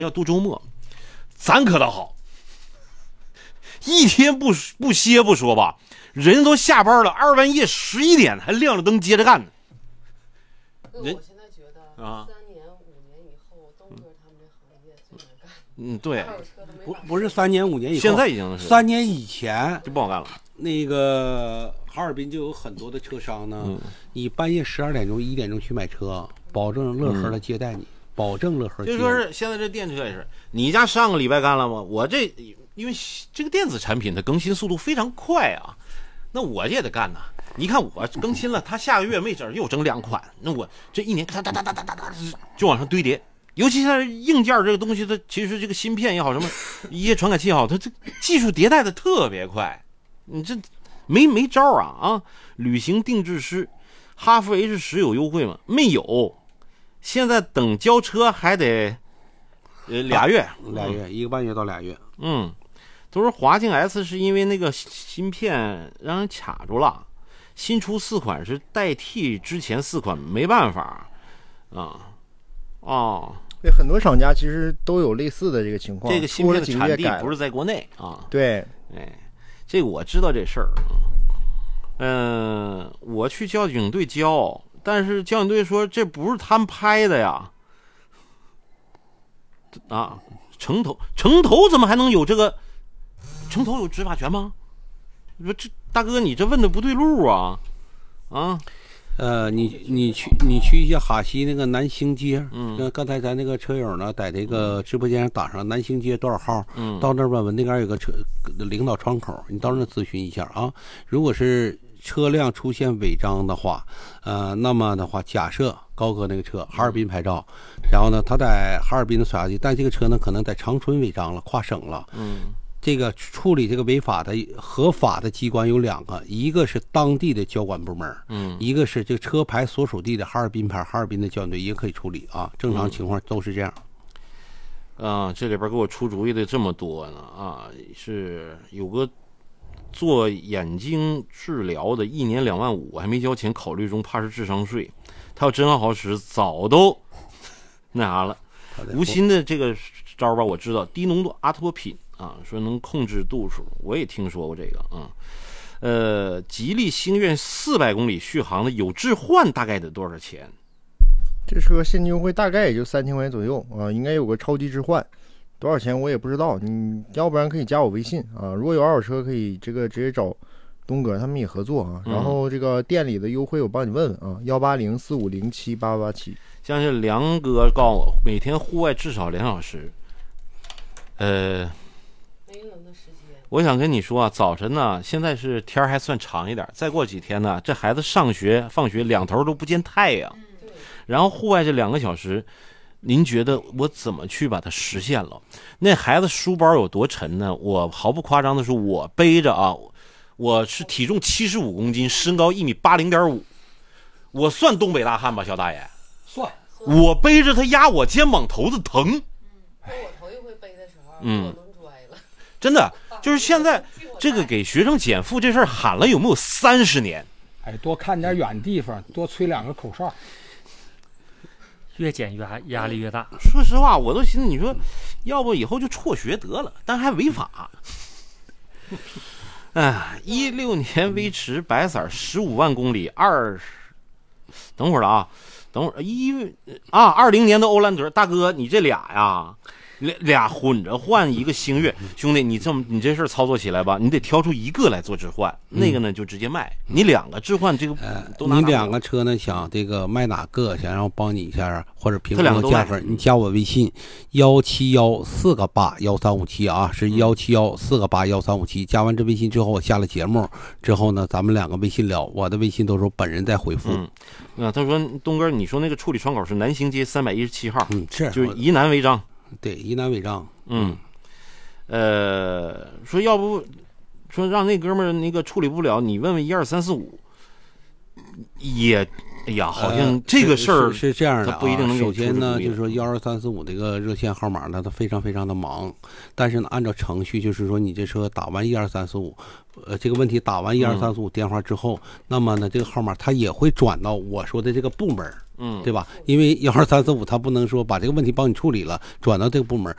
要度周末，咱可倒好，一天不歇不说吧，人都下班了，2半夜11点还亮着灯接着干呢。 我现在觉得3年5年以后，东哥他们这行业最难干。 对， 不是3年5年以后， 现在已经是 3年以前就不好干了。 那个哈尔滨就有很多的车商呢，你半夜12点钟1点钟去买车，保证乐呵的接待你，保证乐呵。 就说是现在这电车也是，你家上个礼拜干了吗？我这因为这个电子产品它更新速度非常快啊，那我也得干呐。你看我更新了，他下个月没整又整2款，那我这一年哒哒哒哒哒哒哒就往上堆叠。尤其是硬件这个东西，它其实这个芯片也好，什么一些传感器也好，它这技术迭代的特别快。你这没招啊！旅行定制师，哈弗 H10有优惠吗？没有，现在等交车还得2月 ，1个半月到2月。 都说华境 S 是因为那个芯片让人卡住了，新出4款是代替之前4款，没办法对，很多厂家其实都有类似的这个情况。 这个芯片的产地不是在国内啊。 对， 这个我知道这事儿。我去交警队交，但是交警队说这不是他们拍的呀。城头怎么还能有这个？城头有执法权吗？说这大哥，你这问的不对路啊！ 你去一下哈西那个南兴街，刚才咱那个车友呢，在这个直播间上打上南兴街多少号，到那儿问问那边有个车领导窗口，你到那儿咨询一下啊。如果是车辆出现违章的话，那么的话，假设高哥那个车哈尔滨牌照，然后呢，他在哈尔滨的所辖地，但这个车呢可能在长春违章了，跨省了，这个处理这个违法的合法的机关有2个，一个是当地的交管部门，一个是这个车牌所属地的哈尔滨牌哈尔滨的交警队也可以处理啊，正常情况都是这样。 这里边给我出主意的这么多呢是有个做眼睛治疗的，1年2万5，还没交钱，考虑中，怕是智商税。他要真好使，早都那啥了。无心的这个招吧，我知道，低浓度阿托品。说能控制度数，我也听说过这个吉利星越400公里续航的有置换大概得多少钱？ 这车现金优惠大概也就3000块钱左右应该有个超级置换，多少钱我也不知道，你要不然可以加我微信如果有二手车可以这个直接找东哥，他们也合作然后这个店里的优惠我帮你问问18045078887。 像是梁哥告诉我，每天户外至少2小时，我想跟你说早晨呢，现在是天还算长一点，再过几天呢，这孩子上学放学2头都不见太阳，然后户外这2个小时，您觉得我怎么去把它实现了？那孩子书包有多沉呢？我毫不夸张的说，我背着我是体重75公斤，身高1.80.5米，我算东北大汉吧，小大爷？ 算。 我背着他压我肩膀头子疼。 我头一回背的时候，我抡摔了。 真的，就是现在这个给学生减负这事儿喊了有没有30年？ 多看点远地方，多吹2个口哨， 越减越压力越大。 说实话，我都寻思，你说，要不以后就辍学得了，但还违法。16年威驰白色15万公里等会儿了20年的欧蓝德，大哥，你这俩混着换一个星越，兄弟，你这事儿操作起来吧，你得挑出一个来做置换，那个呢就直接卖，你2个置换这个都拿。 你2个车呢想这个卖哪个，想让我帮你一下或者评论价分，你加我微信171481357是171481357，加完这微信之后，我下了节目之后呢，咱们2个微信聊，我的微信都是我本人在回复。 他说东哥，你说那个处理窗口是南兴街317号， 是就是疑难违章。 对，疑难违章。 说要不说让那哥们儿那个处理不了，你问问12345，也哎呀，好像这个事儿是这样的， 不一定能。 首先呢，就是说12345这个热线号码呢，它非常非常的忙，但是呢，按照程序，就是说你这车打完12345，这个问题打完12345电话之后，那么呢，这个号码它也会转到我说的这个部门， 对吧？因为12、3、4、5他不能说把这个问题帮你处理了，转到这个部门，